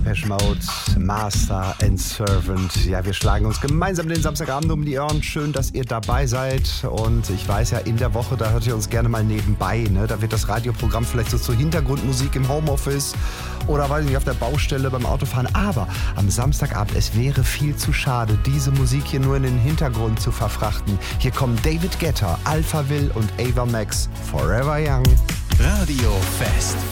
Depeche Mode, Master and Servant. Ja, wir schlagen uns gemeinsam den Samstagabend um die Ohren. Schön, dass ihr dabei seid. Und ich weiß ja, in der Woche, da hört ihr uns gerne mal nebenbei. Ne? Da wird das Radioprogramm vielleicht so zur Hintergrundmusik im Homeoffice oder, weiß ich nicht, auf der Baustelle beim Autofahren. Aber am Samstagabend, es wäre viel zu schade, diese Musik hier nur in den Hintergrund zu verfrachten. Hier kommen David Guetta, Alphaville und Ava Max, Forever Young. Radio Fest.